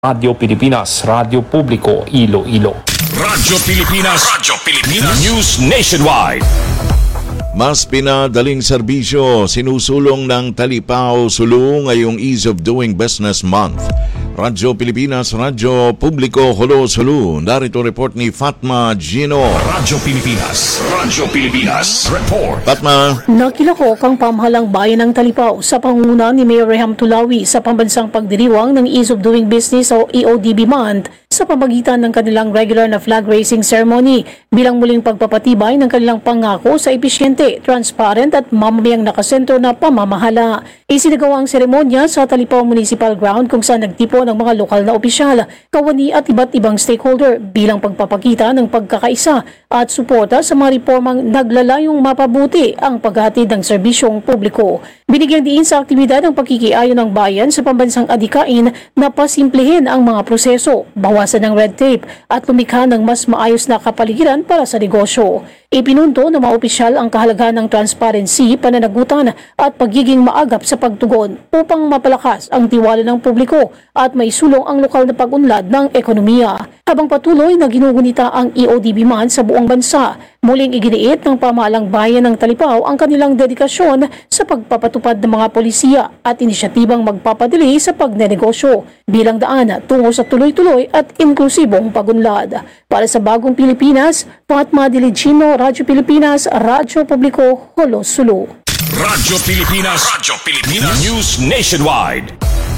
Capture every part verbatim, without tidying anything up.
Radyo Pilipinas, Radyo Publiko, Iloilo. Radyo Pilipinas, Radyo Pilipinas, News Nationwide. Mas pinadaling serbisyo, sinusulong ng Talipao Sulu ngayong Ease of Doing Business Month. Radyo Pilipinas, Radyo Publiko, Holo Sulu. Narito report ni Fatma Gino. Radyo Pilipinas, Radyo Pilipinas, report. Fatma. Nakilahok ang pamahalang bayan ng Talipao sa pangunguna ni Mayor Reham Tulawi sa pambansang pagdiriwang ng Ease of Doing Business o E O D B Month sa pamagitan ng kanilang regular na flag raising ceremony bilang muling pagpapatibay ng kanilang pangako sa episyente, transparent at mamamayang nakasentro na pamamahala. Isinagawa ang seremonya sa Talipao Municipal Ground kung saan nagtipo ng mga lokal na opisyal, kawani at iba't ibang stakeholder bilang pagpapakita ng pagkakaisa at suporta sa mga reformang naglalayong mapabuti ang paghatid ng serbisyong publiko. Binigyang diin sa aktibidad ng pagkikiayon ng bayan sa pambansang adikain na pasimplihin ang mga proseso, bawasan ng red tape at lumikha ng mas maayos na kapaligiran para sa negosyo. Ipinunto ng mga opisyal ang kahalagahan ng transparency, pananagutan at pagiging maagap sa pagtugon upang mapalakas ang tiwala ng publiko at maisulong ang lokal na pag-unlad ng ekonomiya. Habang patuloy na ginugunita ang E O D B Month sa buong bansa, muling iginiit ng pamahalang bayan ng Talipao ang kanilang dedikasyon sa pagpapatupad ng mga polisiya at inisyatibang magpapadali sa pagnenegosyo bilang daan tungo sa tuloy-tuloy at inklusibong pag-unlad. Para sa Bagong Pilipinas, Fatma Diligino, Radyo Pilipinas, Radyo Publiko, Holo Sulu. Radyo Pilipinas, Radyo Pilipinas, News Nationwide.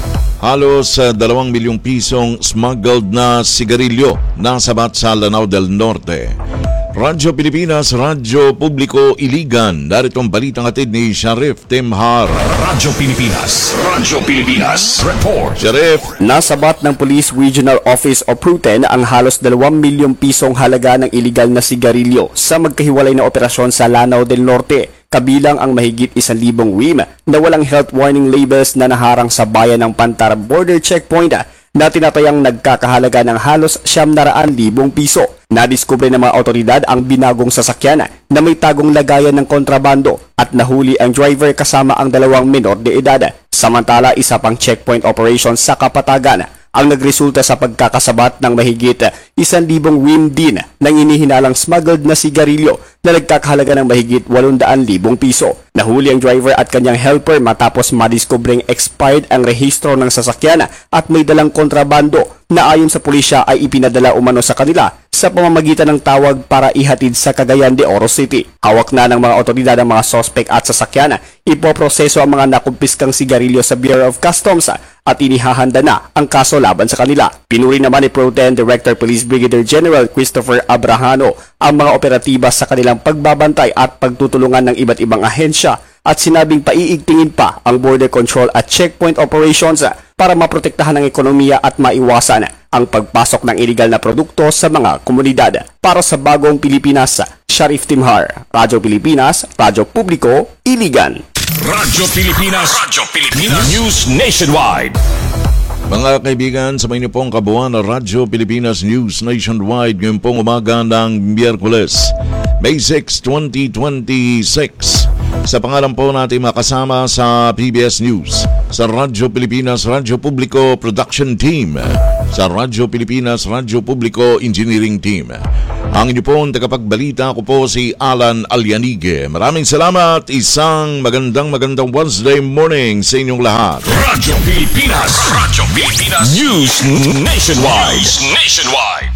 Halos uh, dalawang milyong pisong smuggled na sigarilyo nasabat sa Lanao del Norte. Radyo Pilipinas, Radyo Publiko, Iligan. Narito ang balitang hatid ni Sheriff Timhar. Radyo Pilipinas, Radyo Pilipinas, report. Sheriff. Nasabat ng Police Regional Office o Pruten ang halos dalawang milyong pisong halaga ng iligal na sigarilyo sa magkahiwalay na operasyon sa Lanao del Norte. Kabilang ang mahigit isang libong W I M na walang health warning labels na naharang sa bayan ng Pantar Border Checkpoint na tinatayang nagkakahalaga ng halos siyam na raan libong piso. Nadiskubre ng mga otoridad ang binagong sasakyan na may tagong lagayan ng kontrabando at nahuli ang driver kasama ang dalawang menor de edad. Samantala, isa pang checkpoint operation sa Kapatagan ang nagresulta sa pagkakasabat ng mahigit isang libong W I M din ng inihinalang smuggled na sigarilyo na nagkakahalaga ng mahigit walundaan libong piso. Nahuli ang driver at kanyang helper matapos madiskubreng expired ang rehistro ng sasakyan at may dalang kontrabando na ayon sa pulisya ay ipinadala umano sa kanila sa pamamagitan ng tawag para ihatid sa Cagayan de Oro City. Hawak na ng mga otoridad ang mga sospek at sasakyan. Ipoproseso ang mga nakumpiskang sigarilyo sa Bureau of Customs at inihahanda na ang kaso laban sa kanila. Pinuri naman ni Proten Director Police Brigadier General Christopher Abrahano ang mga operatiba sa kanilang pagbabantay at pagtutulungan ng iba't ibang ahensya at sinabing paiigtingin pa ang border control at checkpoint operations para maprotektahan ang ekonomiya at maiwasan ang pagpasok ng iligal na produkto sa mga komunidad. Para sa Bagong Pilipinas, Sheriff Timhar, Radyo Pilipinas, Radyo Publiko, Iligan. Radyo Pilipinas, Radyo Pilipinas, News Nationwide. Mga kaibigan, sa may pong kabuuan na Radyo Pilipinas News Nationwide ngayong pong umaga ng Miyerkules, May sixth, twenty twenty-six. Sa pangalan po natin makasama sa P B S News, sa Radyo Pilipinas, Radyo Publiko Production Team, sa Radyo Pilipinas, Radyo Publiko Engineering Team. Ang inyo pong tagapagbalita ko po si Alan Alianige. Maraming salamat. Isang magandang magandang Wednesday morning sa inyong lahat. Radyo Pilipinas, Radyo Pilipinas, News Nationwide. News Nationwide.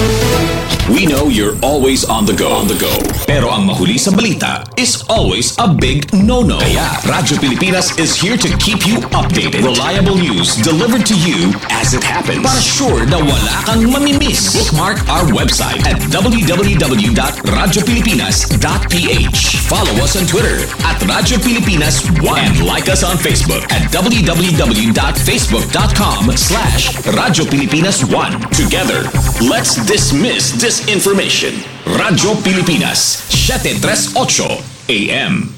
We know you're always on the go. On the go. Pero ang mahuli sa balita is always a big no-no. Kaya Radyo Pilipinas is here to keep you updated. Reliable news delivered to you as it happens. Para sure na wala kang mamimiss. Bookmark our website at w w w dot radyo pilipinas dot p h. Follow us on Twitter at Radyo Pilipinas one and like us on Facebook at w w w dot facebook dot com slash Radyo Pilipinas one. Together, let's dismiss disinformation. Radyo Pilipinas, seven thirty-eight A M.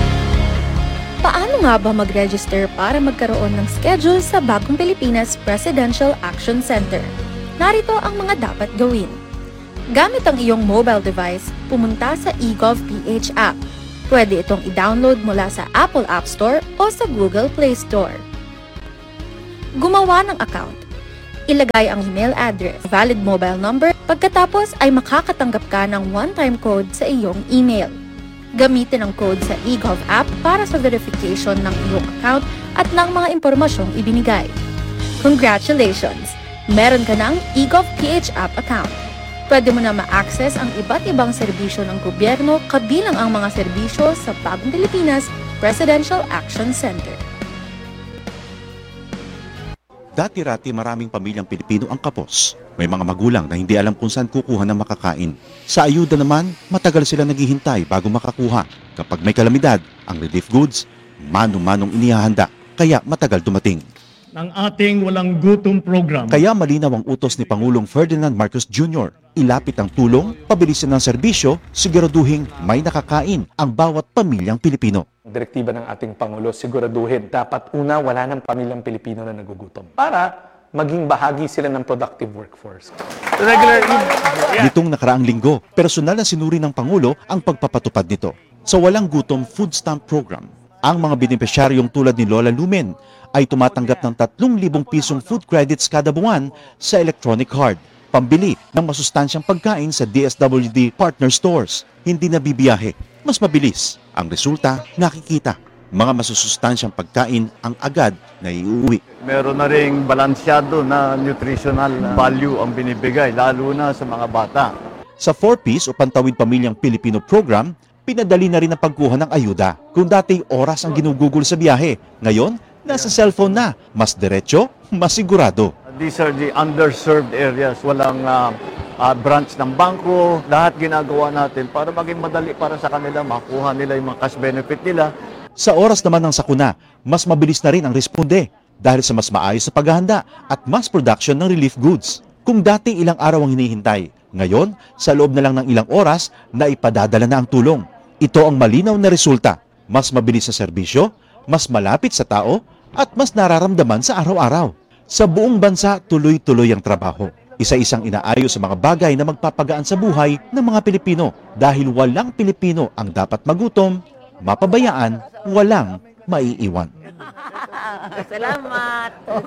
Paano nga ba mag-register para magkaroon ng schedule sa Bagong Pilipinas Presidential Action Center? Narito ang mga dapat gawin. Gamit ang iyong mobile device, pumunta sa eGovPH app. Pwede itong i-download mula sa Apple App Store o sa Google Play Store. Gumawa ng account. ilagay ang email address, valid mobile number, pagkatapos ay makakatanggap ka ng one-time code sa iyong email. Gamitin ang code sa eGov app para sa verification ng iyong account at ng mga impormasyong ibinigay. Congratulations! Meron ka ng eGov P H app account. Pwede mo na ma-access ang iba't ibang serbisyo ng gobyerno kabilang ang mga serbisyo sa Bagong Pilipinas Presidential Action Center. Dati-rati maraming pamilyang Pilipino ang kapos. May mga magulang na hindi alam kung saan kukuha ng makakain. Sa ayuda naman, matagal sila naghihintay bago makakuha. Kapag may kalamidad, ang relief goods, mano-manong inihahanda, kaya matagal dumating. Ng ating walang gutom program. Kaya malinaw ang utos ni Pangulong Ferdinand Marcos Junior Ilapit ang tulong, pabilisin ng serbisyo, siguraduhin may nakakain ang bawat pamilyang Pilipino. Direktiba ng ating Pangulo, siguraduhin dapat una wala ng pamilyang Pilipino na nagugutom para maging bahagi sila ng productive workforce. Regular yeah. Nitong nakaraang linggo, personal na sinuri ng Pangulo ang pagpapatupad nito. Sa Walang Gutom Food Stamp Program, ang mga benepisyaryong tulad ni Lola Lumen ay tumatanggap ng tatlong libong pisong food credits kada buwan sa electronic card, pambili ng masustansyang pagkain sa D S W D partner stores. Hindi na bibiyahe, mas mabilis. Ang resulta, nakikita. Mga masusustansyang pagkain ang agad na iuwi. Meron na ring balansyado na nutritional value ang binibigay, lalo na sa mga bata. Sa four Ps o Pantawid Pamilyang Pilipino program, pinadali na rin ang pagkuha ng ayuda. Kung dati oras ang ginugugol sa biyahe, ngayon, nasa cellphone na. Mas diretso, mas sigurado. These are the underserved areas. Walang uh, uh, branch ng bangko. Lahat ginagawa natin para maging madali para sa kanila, makuha nila yung mga cash benefit nila. Sa oras naman ng sakuna, mas mabilis na rin ang responde dahil sa mas maayos na paghahanda at mass production ng relief goods. Kung dati ilang araw ang hinihintay, ngayon, sa loob na lang ng ilang oras, na ipadadala na ang tulong. Ito ang malinaw na resulta. Mas mabilis sa serbisyo, mas malapit sa tao, at mas nararamdaman sa araw-araw. Sa buong bansa, tuloy-tuloy ang trabaho. Isa-isang inaayos sa mga bagay na magpapagaan sa buhay ng mga Pilipino dahil walang Pilipino ang dapat magutom, mapabayaan, walang maiiwan. Salamat!